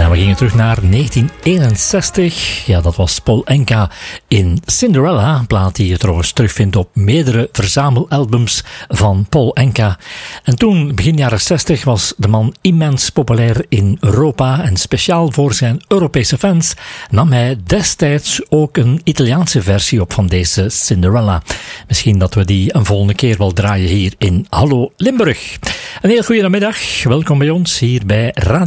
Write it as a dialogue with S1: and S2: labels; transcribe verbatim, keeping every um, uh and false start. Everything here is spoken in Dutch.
S1: Ja, we gingen terug naar negentien eenenzestig. Ja, dat was Paul Anka in Cinderella. Een plaat die je trouwens terugvindt op meerdere verzamelalbums van Paul Anka. En toen, begin jaren zestig, was de man immens populair in Europa. En speciaal voor zijn Europese fans nam hij destijds ook een Italiaanse versie op van deze Cinderella. Misschien dat we die een volgende keer wel draaien hier in Hallo Limburg. Een heel goede middag. Welkom bij ons hier bij Radio